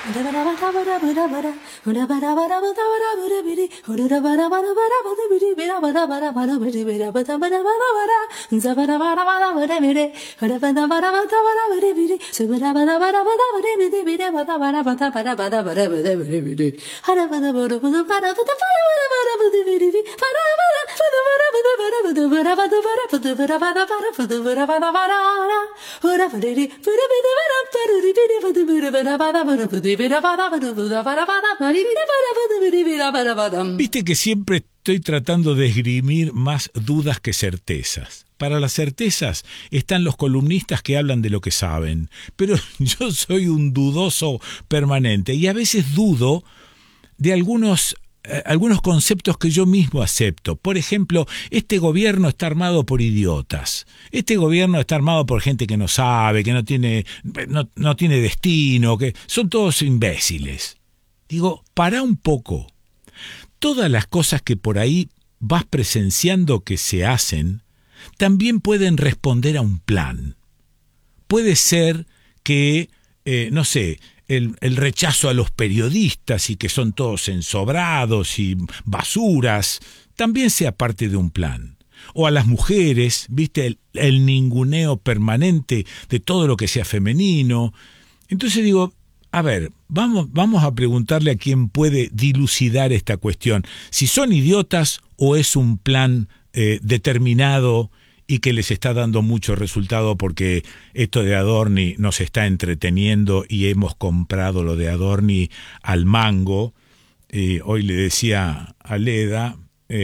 Viste que siempre estoy tratando de esgrimir más dudas que certezas. Para las certezas están los columnistas que hablan de lo que saben, pero yo soy un dudoso permanente y a veces dudo de algunos conceptos que yo mismo acepto. Por ejemplo, este gobierno está armado por idiotas. Este gobierno está armado por gente que no sabe, que no tiene destino, que son todos imbéciles. Digo, para un poco. Todas las cosas que por ahí vas presenciando que se hacen, también pueden responder a un plan. Puede ser que, no sé, el rechazo a los periodistas y que son todos ensobrados y basuras, también sea parte de un plan. O a las mujeres, ¿viste? El ninguneo permanente de todo lo que sea femenino. Entonces digo, a ver, vamos a preguntarle a quién puede dilucidar esta cuestión. Si son idiotas o es un plan determinado y que les está dando mucho resultado porque esto de Adorni nos está entreteniendo y hemos comprado lo de Adorni al mango. Hoy le decía a Leda,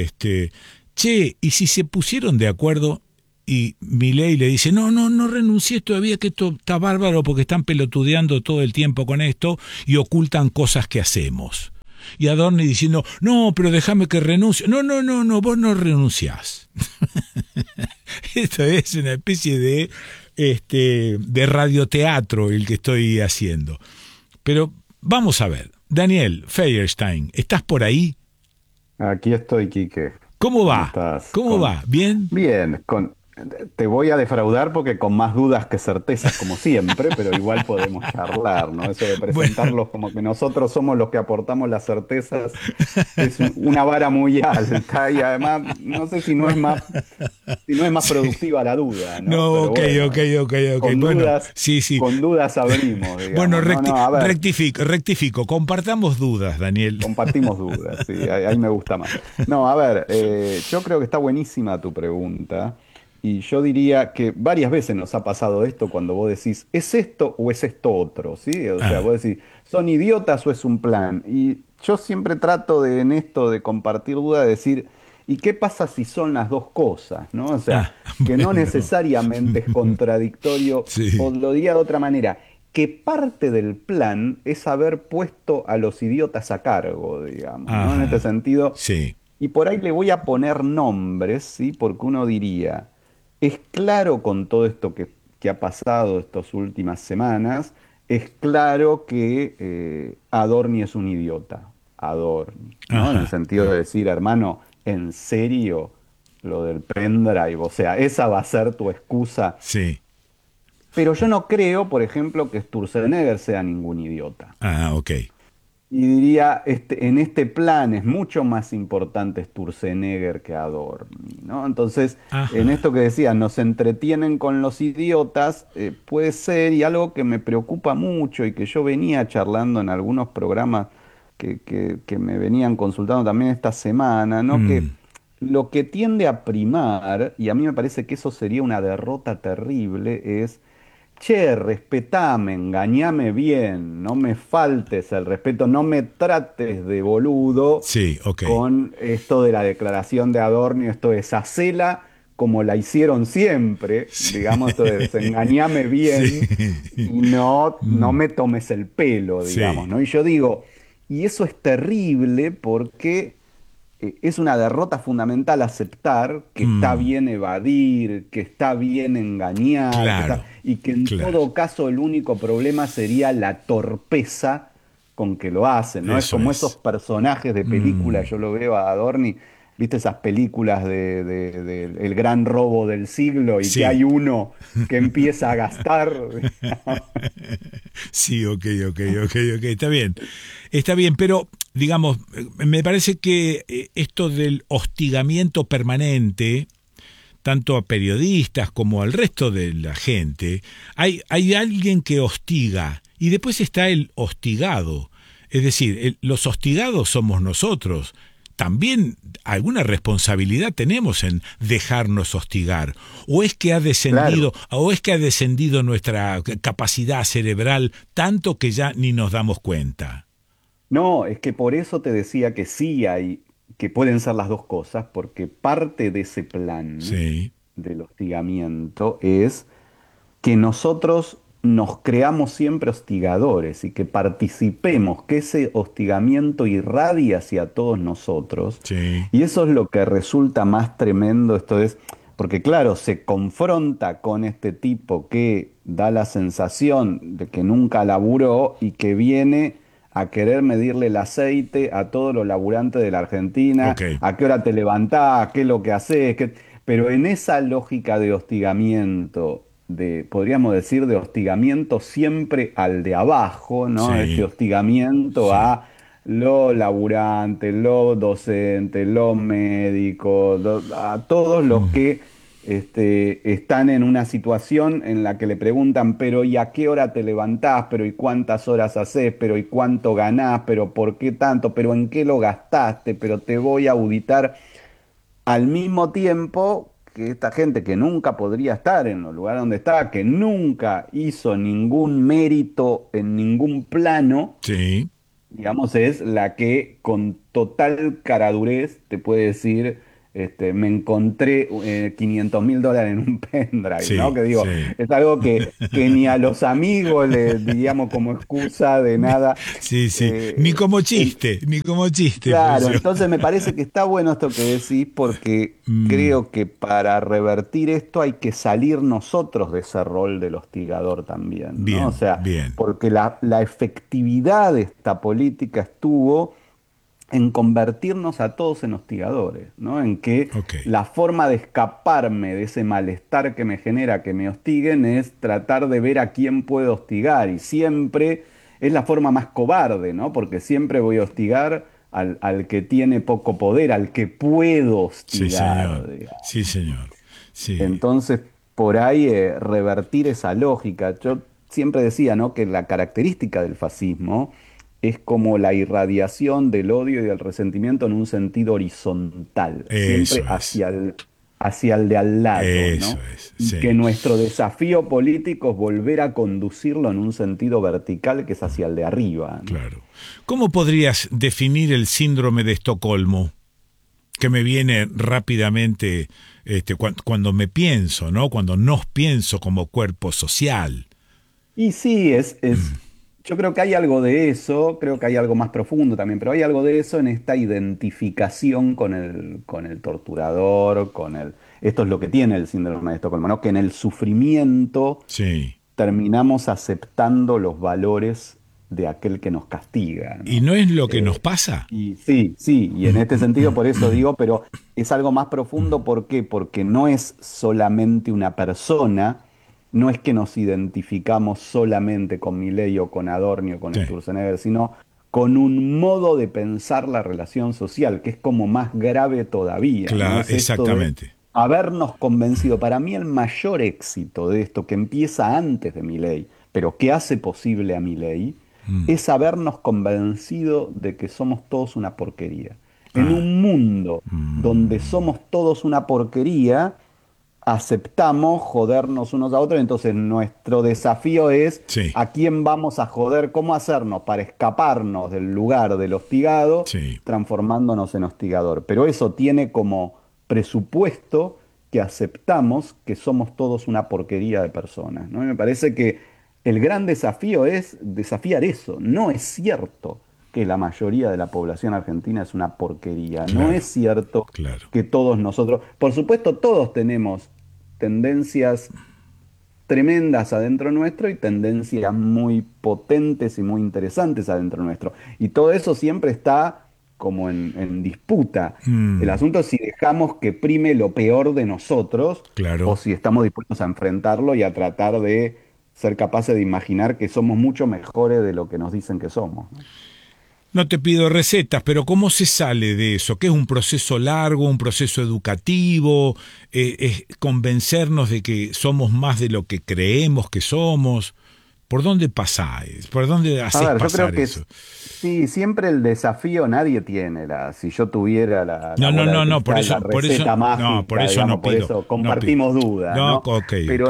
che, y si se pusieron de acuerdo y Milei le dice, no renuncies todavía, que esto está bárbaro porque están pelotudeando todo el tiempo con esto y ocultan cosas que hacemos. Y Adorni diciendo, no, pero déjame que renuncie. No, vos no renunciás. Esto es una especie de radioteatro el que estoy haciendo. Pero vamos a ver. Daniel Feierstein, ¿estás por ahí? Aquí estoy, Quique. ¿Cómo va? ¿Estás? ¿Cómo va? ¿Bien? Bien, te voy a defraudar porque con más dudas que certezas, como siempre, pero igual podemos charlar, ¿no? Eso de presentarlos como que nosotros somos los que aportamos las certezas es una vara muy alta y además no sé si no es más productiva la duda, ¿no? No, pero ok. con Bueno, dudas, sí. con dudas abrimos, digamos. Bueno, A ver, rectifico. Compartamos dudas, Daniel. compartimos dudas, sí, ahí me gusta más. No, a ver, yo creo que está buenísima tu pregunta. Y yo diría que varias veces nos ha pasado esto cuando vos decís, ¿es esto o es esto otro? ¿Sí? O sea, vos decís, ¿son idiotas o es un plan? Y yo siempre trato en esto de compartir dudas, de decir, ¿y qué pasa si son las dos cosas? ¿No? O sea, que no Bueno. necesariamente es contradictorio, Sí. o lo diría de otra manera, que parte del plan es haber puesto a los idiotas a cargo, digamos, ¿no? En este Ajá. sentido, Sí. y por ahí le voy a poner nombres, ¿sí? Porque uno diría... Es claro con todo esto que ha pasado estas últimas semanas, es claro que Adorni es un idiota. Adorni, ¿no? En el Ajá. sentido de decir, hermano, ¿en serio lo del pendrive? O sea, esa va a ser tu excusa. Sí. Pero yo no creo, por ejemplo, que Sturzenegger sea ningún idiota. Ah, ok. Y diría, en este plan es mucho más importante Sturzenegger que Adorni, ¿no? Entonces, en Ajá. esto que decía, nos entretienen con los idiotas, puede ser, y algo que me preocupa mucho y que yo venía charlando en algunos programas que me venían consultando también esta semana, ¿no? Que Mm, lo que tiende a primar, y a mí me parece que eso sería una derrota terrible, es che, respetame, engañame bien, no me faltes el respeto, no me trates de boludo sí, ok. con esto de la declaración de Adorno, esto de hacela como la hicieron siempre, Sí. digamos, esto de engañame bien Sí. y no Mm, me tomes el pelo, digamos, sí. ¿no? Y yo digo, y eso es terrible porque es una derrota fundamental aceptar que está Mm, bien evadir, que está bien engañar, claro. y que en Claro. todo caso el único problema sería la torpeza con que lo hacen, ¿no? Es Eso como esos es. personajes de película, Mm, yo lo veo a Adorni, ¿viste esas películas El gran robo del siglo y que Sí. hay uno que empieza a gastar? Sí, ok, ok, ok, ok, está bien, pero digamos, me parece que esto del hostigamiento permanente, tanto a periodistas como al resto de la gente, hay alguien que hostiga y después está el hostigado. Es decir, los hostigados somos nosotros. También alguna responsabilidad tenemos en dejarnos hostigar. Claro. O es que ha descendido nuestra capacidad cerebral tanto que ya ni nos damos cuenta. No, es que por eso te decía que sí hay, que pueden ser las dos cosas, porque parte de ese plan Sí, del hostigamiento es que nosotros nos creamos siempre hostigadores y que participemos, que ese hostigamiento irradie hacia todos nosotros. sí, Y eso es lo que resulta más tremendo, esto es, porque claro, se confronta con este tipo que da la sensación de que nunca laburó y que viene a querer medirle el aceite a todos los laburantes de la ok, Argentina, a qué hora te levantás, qué es lo que haces, pero en esa lógica de hostigamiento, podríamos decir, de hostigamiento siempre al de abajo, ¿no? Este sí, hostigamiento sí. a los laburantes, los docentes, los médicos, a todos los Mm. que están en una situación en la que le preguntan, pero ¿y a qué hora te levantás? Pero ¿y cuántas horas haces? Pero ¿y cuánto ganás? Pero ¿por qué tanto? Pero ¿en qué lo gastaste? Pero te voy a auditar. Al mismo tiempo que esta gente que nunca podría estar en los lugares donde está, que nunca hizo ningún mérito en ningún plano, Sí. digamos, es la que con total caradurez te puede decir, me encontré $500.000 en un pendrive, ¿no? Sí, Que digo, sí. es algo que ni a los amigos le diríamos como excusa de nada. Sí, sí. Eh, Ni como chiste Claro, funcionó. entonces me parece que está bueno esto que decís porque Mm, creo que para revertir esto hay que salir nosotros de ese rol del hostigador también, ¿no? O bien, sea, bien. porque la efectividad de esta política estuvo en convertirnos a todos en hostigadores, ¿no? En que Ok. la forma de escaparme de ese malestar que me genera que me hostiguen es tratar de ver a quién puedo hostigar y siempre es la forma más cobarde, ¿no? Porque siempre voy a hostigar al que tiene poco poder, al que puedo Sí, señor. hostigar, digamos. Sí, señor. Sí. Entonces, por ahí revertir esa lógica. Yo siempre decía, ¿no? Que la característica del fascismo es como la irradiación del odio y del resentimiento en un sentido horizontal, siempre Eso es. hacia el de al lado, Eso ¿no? es. Y que Sí. nuestro desafío político es volver a conducirlo en un sentido vertical que es hacia el de arriba, ¿no? Claro. ¿Cómo podrías definir el síndrome de Estocolmo? Que me viene rápidamente cuando me pienso, ¿no? Cuando nos pienso como cuerpo social. Y sí, yo creo que hay algo de eso, creo que hay algo más profundo también, pero hay algo de eso en esta identificación con el torturador, esto es lo que tiene el síndrome de Estocolmo, ¿no? Que en el sufrimiento Sí. terminamos aceptando los valores de aquel que nos castiga, ¿Y ¿no? no es lo que nos Eh, pasa? y sí, sí, y en este sentido por eso digo, pero es algo más profundo, ¿por qué? Porque no es solamente una persona, no es que nos identificamos solamente con Milei o con Adorni o con Sí. Sturzenegger, sino con un modo de pensar la relación social, que es como más grave todavía, ¿no? Es esto de Exactamente. habernos convencido. Para mí el mayor éxito de esto, que empieza antes de Milei, pero que hace posible a Milei, Mm. es habernos convencido de que somos todos una porquería. En Ah. un mundo donde Mm. somos todos una porquería, aceptamos jodernos unos a otros, entonces nuestro desafío es Sí. a quién vamos a joder, cómo hacernos para escaparnos del lugar del hostigado, Sí. transformándonos en hostigador. Pero eso tiene como presupuesto que aceptamos que somos todos una porquería de personas, ¿no? Y me parece que el gran desafío es desafiar eso. No es cierto que la mayoría de la población argentina es una porquería. No es Claro. cierto Claro. que todos nosotros, por supuesto, todos tenemos tendencias tremendas adentro nuestro y tendencias muy potentes y muy interesantes adentro nuestro. Y todo eso siempre está como en disputa. El Mm, asunto es si dejamos que prime lo peor de nosotros o claro. si estamos dispuestos a enfrentarlo y a tratar de ser capaces de imaginar que somos mucho mejores de lo que nos dicen que somos, ¿no? No te pido recetas, pero ¿cómo se sale de eso? ¿Qué es un proceso largo, un proceso educativo? ¿Es convencernos de que somos más de lo que creemos que somos? ¿Por dónde pasáis? ¿Por dónde A haces ver, yo creo pasar que eso? sí, siempre el desafío nadie tiene. Si yo tuviera la No, no, bola de no, no, cristal, la receta no, por mágica, eso digamos, no por pido, eso no pido. compartimos dudas, No, ¿no? ok, ok. Pero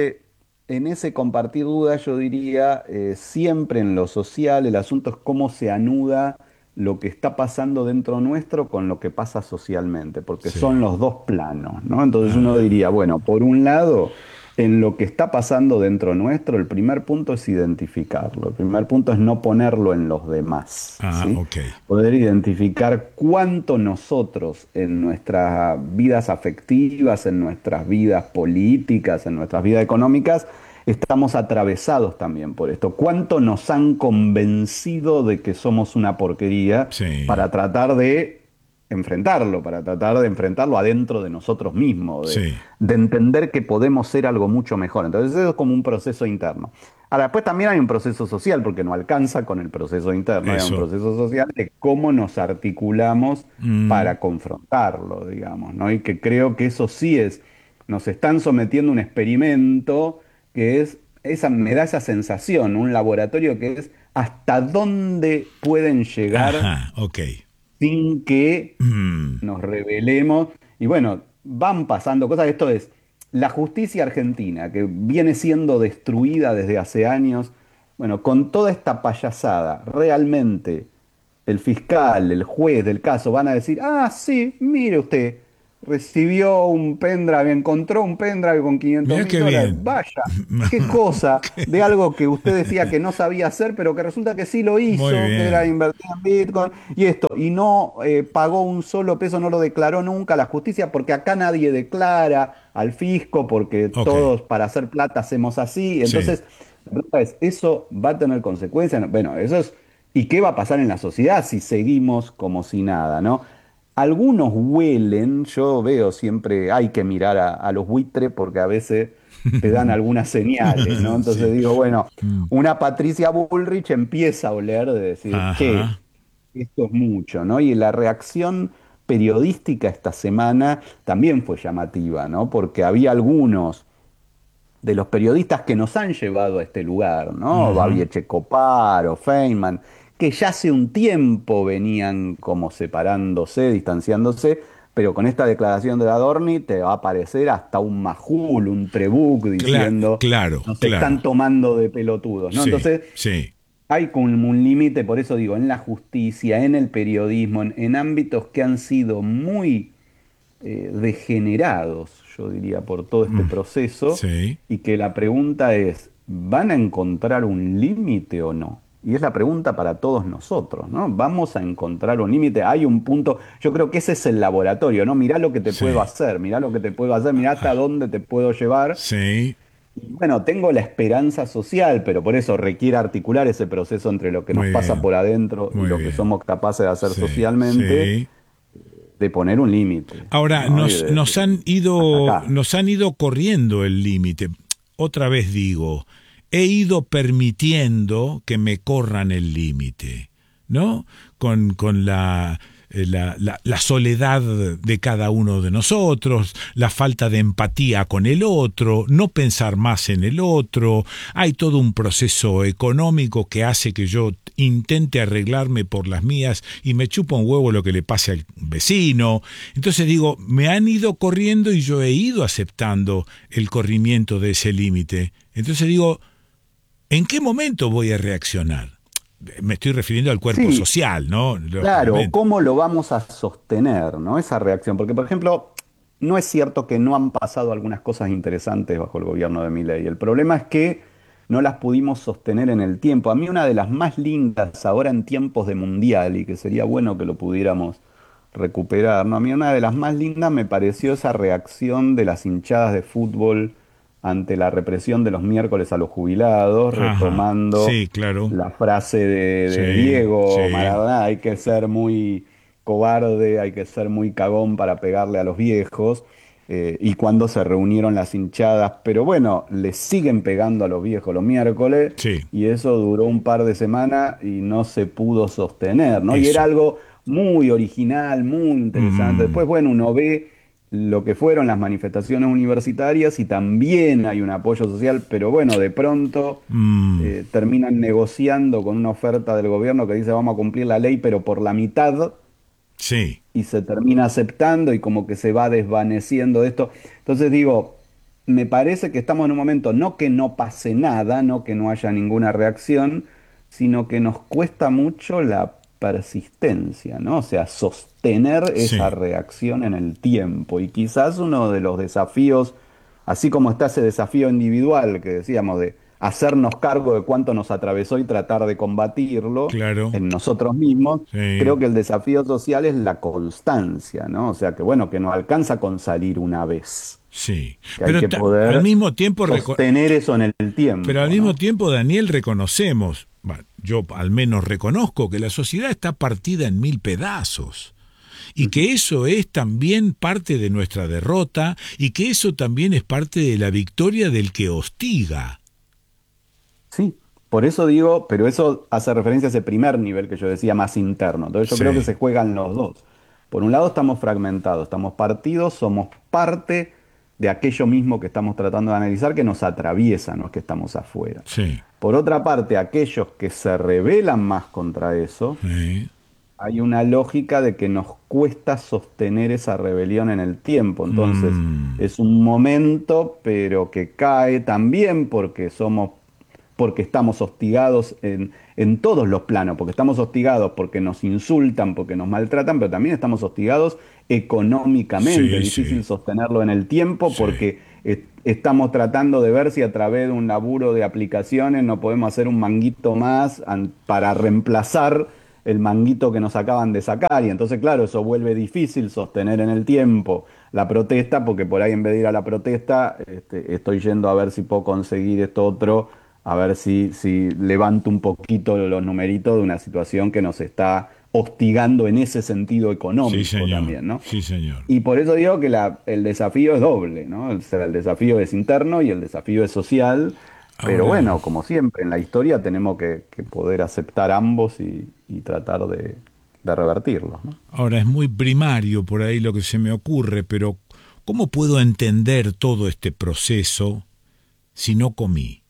en ese compartir dudas, yo diría, siempre en lo social, el asunto es cómo se anuda lo que está pasando dentro nuestro con lo que pasa socialmente, porque Sí. son los dos planos, ¿no? Entonces uno Ah, diría, bueno, por un lado en lo que está pasando dentro nuestro, el primer punto es identificarlo. El primer punto es no ponerlo en los demás, ¿sí? ok. Poder identificar cuánto nosotros en nuestras vidas afectivas, en nuestras vidas políticas, en nuestras vidas económicas, estamos atravesados también por esto. Cuánto nos han convencido de que somos una porquería Sí, para tratar de enfrentarlo, para tratar de enfrentarlo adentro de nosotros mismos, sí. de entender que podemos ser algo mucho mejor. Entonces eso es como un proceso interno. Ahora, después también hay un proceso social, porque no alcanza con el proceso interno, hay un Eso. proceso social de cómo nos articulamos Mm, para confrontarlo, digamos, ¿no? Y que creo que eso sí nos están sometiendo a un experimento que me da esa sensación, un laboratorio que es hasta dónde pueden llegar ajá, ok. sin que Mm, nos rebelemos. Y bueno, van pasando cosas. Esto es la justicia argentina, que viene siendo destruida desde hace años. Bueno, con toda esta payasada, realmente el fiscal, el juez del caso van a decir, ah, sí, mire usted, recibió un pendrive, encontró un pendrive con 500 mira mil qué dólares. bien. Vaya, qué cosa de algo que usted decía que no sabía hacer, pero que resulta que sí lo Muy hizo, que era bien. invertir en Bitcoin y esto, y no pagó un solo peso, no lo declaró nunca a la justicia, porque acá nadie declara al fisco, porque Ok, todos para hacer plata hacemos así. sí. Entonces, la pregunta es, ¿eso va a tener consecuencias? Bueno, eso es, ¿y qué va a pasar en la sociedad si seguimos como si nada, ¿no? Algunos huelen, yo veo siempre, hay que mirar a los buitres porque a veces te dan algunas señales, ¿no? Entonces Sí. digo, bueno, Mm, una Patricia Bullrich empieza a oler de decir, che, ajá. esto es mucho, ¿no? Y la reacción periodística esta semana también fue llamativa, ¿no? Porque había algunos de los periodistas que nos han llevado a este lugar, ¿no? Ujú. Babi Echecopar o Feynman, que ya hace un tiempo venían como separándose, distanciándose, pero con esta declaración de Adorni te va a aparecer hasta un Majul, un Trebuch diciendo, Claro, nos claro. están tomando de pelotudos, ¿no? Sí, Entonces, sí. hay como un límite, por eso digo, en la justicia, en el periodismo, en ámbitos que han sido muy degenerados, yo diría, por todo este Mm, proceso, sí. y que la pregunta es, ¿van a encontrar un límite o no? Y es la pregunta para todos nosotros, ¿no? ¿Vamos a encontrar un límite? Hay un punto, yo creo que ese es el laboratorio, ¿no? Mirá lo que te puedo Sí. hacer, mirá lo que te puedo hacer, mirá hasta dónde te puedo llevar. Sí. Y bueno, tengo la esperanza social, pero por eso requiere articular ese proceso entre lo que nos Muy pasa bien. por adentro y Muy lo que bien. somos capaces de hacer Sí, socialmente, sí. de poner un límite, Ahora, ¿no? Y de hasta acá. nos han ido corriendo el límite. Otra vez digo, he ido permitiendo que me corran el límite, ¿no? Con la soledad de cada uno de nosotros, la falta de empatía con el otro, no pensar más en el otro. Hay todo un proceso económico que hace que yo intente arreglarme por las mías y me chupa un huevo lo que le pase al vecino. Entonces digo, me han ido corriendo y yo he ido aceptando el corrimiento de ese límite. Entonces digo, ¿en qué momento voy a reaccionar? Me estoy refiriendo al cuerpo Sí, social, ¿no? claro, Lógicamente. ¿cómo lo vamos a sostener, ¿no? Esa reacción. Porque, por ejemplo, no es cierto que no han pasado algunas cosas interesantes bajo el gobierno de Milei. El problema es que no las pudimos sostener en el tiempo. A mí una de las más lindas ahora en tiempos de mundial, y que sería bueno que lo pudiéramos recuperar, ¿no? A mí una de las más lindas me pareció esa reacción de las hinchadas de fútbol ante la represión de los miércoles a los jubilados, Ajá. retomando Sí, claro. la frase de Sí, Diego sí, Maradona: hay que ser muy cobarde, hay que ser muy cagón para pegarle a los viejos. Y cuando se reunieron las hinchadas, pero bueno, le siguen pegando a los viejos los miércoles, sí. y eso duró un par de semanas y no se pudo sostener, ¿no? Y era Eso. algo muy original, muy interesante. Mm, Después, bueno, uno ve lo que fueron las manifestaciones universitarias y también hay un apoyo social, pero bueno, de pronto mm, terminan negociando con una oferta del gobierno que dice vamos a cumplir la ley, pero por la mitad, sí, y se termina aceptando y como que se va desvaneciendo esto. Entonces digo, me parece que estamos en un momento, no que no pase nada, no que no haya ninguna reacción, sino que nos cuesta mucho la persistencia, ¿no? O sea, sostener esa sí. reacción en el tiempo. Y quizás uno de los desafíos, así como está ese desafío individual que decíamos de hacernos cargo de cuánto nos atravesó y tratar de combatirlo Claro. en nosotros mismos, creo Sí, que el desafío social es la constancia, ¿no? O sea, que bueno, que no alcanza con salir una vez, sí. que hay Pero que al poder mismo tiempo sostener eso en el pero al tiempo, mismo ¿no? tiempo, Daniel, reconocemos, bueno, yo al menos reconozco que la sociedad está partida en mil pedazos y Ujú. que eso es también parte de nuestra derrota y que eso también es parte de la victoria del que hostiga. Sí, por eso digo, pero eso hace referencia a ese primer nivel que yo decía más interno. Entonces yo creo que Sí, se juegan los dos. Por un lado estamos fragmentados, estamos partidos, somos parte de aquello mismo que estamos tratando de analizar que nos atraviesa, no es que estamos afuera. sí, Por otra parte, aquellos que se rebelan más contra eso, sí. hay una lógica de que nos cuesta sostener esa rebelión en el tiempo. Entonces, Mm, es un momento, pero que cae también porque estamos hostigados en todos los planos, porque estamos hostigados porque nos insultan, porque nos maltratan, pero también estamos hostigados económicamente. Es sí, difícil sí, sostenerlo en el tiempo sí. porque estamos tratando de ver si a través de un laburo de aplicaciones no podemos hacer un manguito más para reemplazar el manguito que nos acaban de sacar. Y entonces, claro, eso vuelve difícil sostener en el tiempo la protesta, porque por ahí en vez de ir a la protesta, estoy yendo a ver si puedo conseguir esto otro, a ver si levanto un poquito los numeritos de una situación que nos está hostigando en ese sentido Sí, económico señor. también, ¿no? Sí, señor. Y por eso digo que el desafío es doble, ¿no? O sea, el desafío es interno y el desafío es social, pero Ahora, bueno, como siempre en la historia tenemos que poder aceptar ambos y tratar de revertirlos, ¿no? ahora es muy primario por ahí lo que se me ocurre, pero ¿cómo puedo entender todo este proceso si no comí?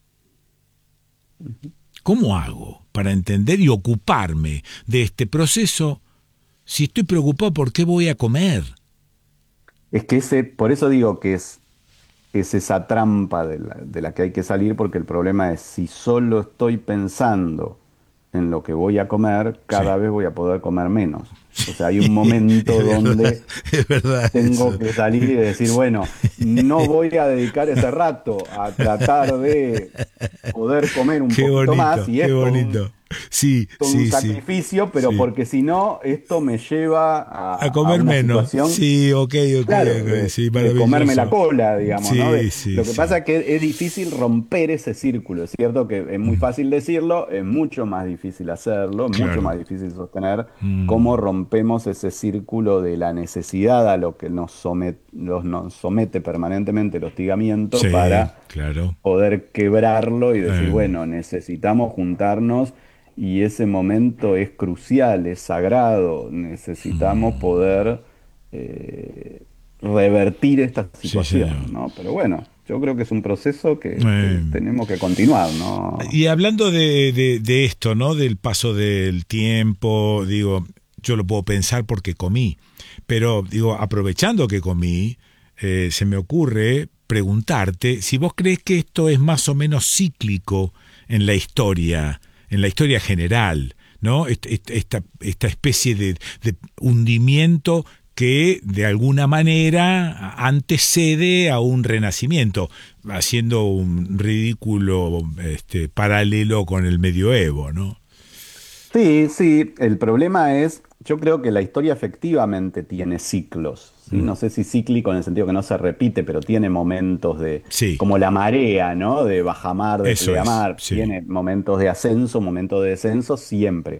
¿Cómo hago para entender y ocuparme de este proceso si estoy preocupado por qué voy a comer? Es que por eso digo que es esa trampa de la que hay que salir, porque el problema es si solo estoy pensando en lo que voy a comer, Sí, cada vez voy a poder comer menos. O sea, hay un es momento verdad, donde es verdad tengo eso. que salir y decir, bueno, no voy a dedicar ese rato a tratar de poder comer un poquito más, y Qué es bonito. Sí, todo un sí, sí, sacrificio, pero sí. porque si no, esto me lleva A a comer una menos. situación, Sí, ok, ok, claro, ok. Sí, de comerme la maravilloso. cola, digamos, ¿no? Sí, sí, Lo que pasa sí. es que es difícil romper ese círculo. Es cierto que es muy Mm, fácil decirlo, es mucho más difícil hacerlo, es mucho claro. más difícil sostener cómo Mm, rompemos ese círculo de la necesidad a lo que nos somete permanentemente el hostigamiento, sí, para claro. poder quebrarlo y decir, Eh, bueno, necesitamos juntarnos y ese momento es crucial, es sagrado, necesitamos mm, poder revertir esta sí, situación, señor. ¿no? Pero bueno, yo creo que es un proceso que Eh, tenemos que continuar, ¿no? y hablando de esto, ¿no? Del paso del tiempo, digo, yo lo puedo pensar porque comí, pero digo, aprovechando que comí, se me ocurre preguntarte si vos crees que esto es más o menos cíclico en la historia general, ¿no? Esta especie de hundimiento que de alguna manera antecede a un renacimiento, haciendo un ridículo paralelo con el medioevo, ¿no? Sí, sí, el problema es, yo creo que la historia efectivamente tiene ciclos, ¿sí? No sé si cíclico en el sentido que no se repite, pero tiene momentos de, Sí, como la marea, ¿no? De bajamar, de eso es, pleamar, sí. tiene momentos de ascenso, momentos de descenso siempre.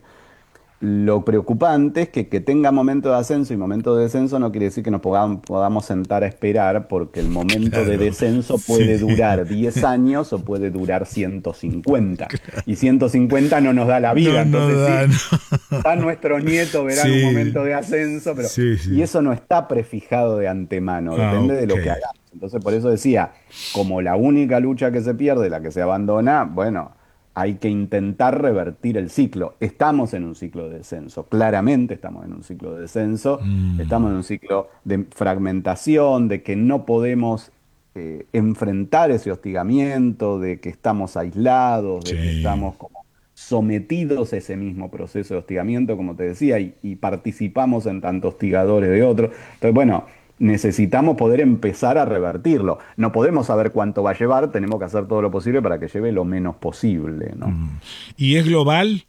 Lo preocupante es que tenga momento de ascenso y momento de descenso no quiere decir que nos podamos sentar a esperar, porque el momento de Claro, descenso sí. puede durar 10 años o puede durar 150. Y 150 no nos da la vida, No, no entonces sí, dan. quizás nuestros nietos verán un Sí, momento de ascenso, pero sí, y sí. eso no está prefijado de antemano, Ah, depende de ok. lo que hagamos. Entonces, por eso decía, como la única lucha que se pierde, la que se abandona, bueno, hay que intentar revertir el ciclo. Estamos en un ciclo de descenso, claramente estamos en un ciclo de descenso, estamos Mm, en un ciclo de fragmentación, de que no podemos enfrentar ese hostigamiento, de que estamos aislados, de que sí. estamos como sometidos a ese mismo proceso de hostigamiento, como te decía, y participamos en tanto hostigadores de otros. Entonces, bueno, necesitamos poder empezar a revertirlo. No podemos saber cuánto va a llevar, tenemos que hacer todo lo posible para que lleve lo menos posible, ¿no? Mm. ¿Y es global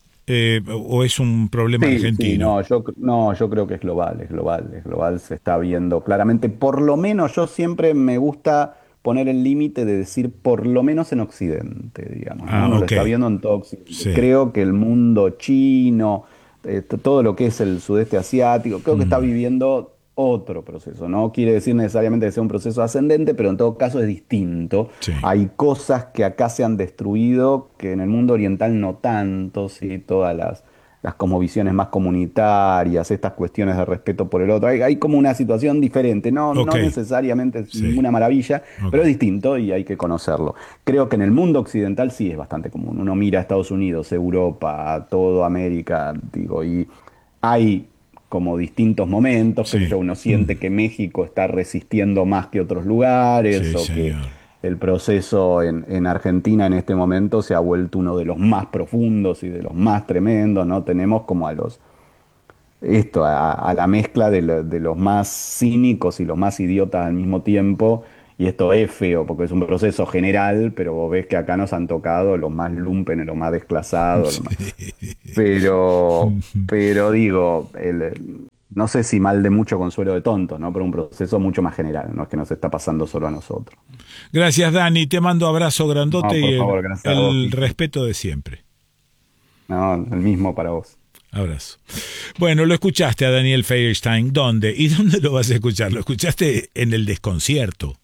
o es un problema Sí, sí, argentino? no, yo creo que es global, es global, es global, se está viendo claramente. Por lo menos yo siempre me gusta poner el límite de decir por lo menos en Occidente, digamos, ¿no? Ah, Uno lo ok. está viendo en todo Occidente. Sí. Creo que el mundo chino, todo lo que es el sudeste asiático, creo que está Mm, viviendo otro proceso. No quiere decir necesariamente que sea un proceso ascendente, pero en todo caso es distinto. sí. Hay cosas que acá se han destruido que en el mundo oriental no tanto, ¿sí? Todas las cosmovisiones más comunitarias, estas cuestiones de respeto por el otro. Hay como una situación diferente, no, Ok. no necesariamente es Sí. ninguna maravilla, Ok. pero es distinto y hay que conocerlo. Creo que en el mundo occidental sí es bastante común. Uno mira a Estados Unidos, Europa, todo América, digo, y hay como distintos momentos, qué sé Sí. yo, uno Mm, siente que México está resistiendo más que otros lugares sí, o que señor. el proceso en Argentina en este momento se ha vuelto uno de los más profundos y de los más tremendos, ¿no? Tenemos como a la mezcla de los más cínicos y los más idiotas al mismo tiempo, y esto es feo porque es un proceso general, pero vos ves que acá nos han tocado los más lumpen, los más desclasados, Sí. pero digo, no sé si mal de mucho consuelo de tontos, ¿no? Pero un proceso mucho más general, no es que nos está pasando solo a nosotros. Gracias, Dani. Te mando abrazo grandote No, y por favor, gracias a vos, el Quique. respeto de siempre. No, el mismo para vos. Abrazo. Bueno, lo escuchaste a Daniel Feierstein. ¿Dónde? ¿Y dónde lo vas a escuchar? Lo escuchaste en el desconcierto.